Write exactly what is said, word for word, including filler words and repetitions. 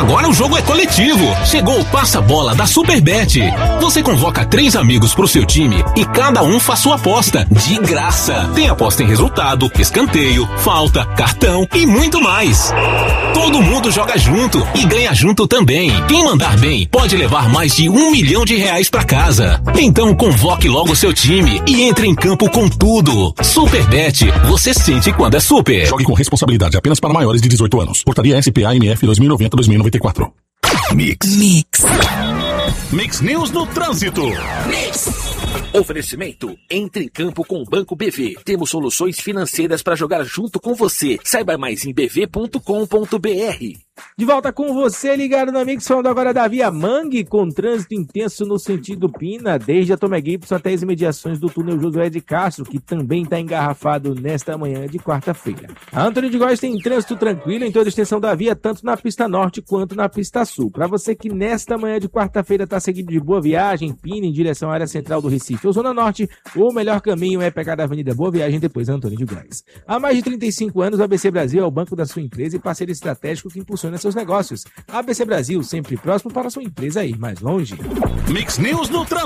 Agora o jogo é coletivo. Chegou o Passa-Bola da Superbet. Você convoca três amigos pro seu time e cada um faz sua aposta de graça. Tem aposta em resultado, escanteio, falta, cartão e muito mais. Todo mundo joga junto e ganha junto também. Quem mandar bem pode levar mais de um milhão de reais pra casa. Então convoque logo seu time e entre em campo com tudo. Superbet, você sente quando é super. Jogue com responsabilidade apenas para maiores de dezoito anos. Portaria S P A M F dois mil e noventa a dois mil e noventa e quatro. Mix. Mix. Mix News no Trânsito. Mix. Oferecimento. Entre em campo com o Banco B V. Temos soluções financeiras para jogar junto com você. Saiba mais em b v ponto com ponto b r. De volta com você, ligado na Mix, falando agora da Via Mangue, com trânsito intenso no sentido Pina, desde a Tomé Gibson até as imediações do túnel Josué de Castro, que também está engarrafado nesta manhã de quarta-feira. A Antônio de Góes tem trânsito tranquilo em toda a extensão da via, tanto na pista norte quanto na pista sul. Para você que nesta manhã de quarta-feira está seguindo de Boa Viagem, Pina, em direção à área central do Recife ou Zona Norte, o melhor caminho é pegar a Avenida Boa Viagem, depois Antônio de Góes. Há mais de trinta e cinco anos, o A B C Brasil é o banco da sua empresa e parceiro estratégico que impulsiona seus negócios. A B C Brasil, sempre próximo para sua empresa ir mais longe. Mix News no Trânsito.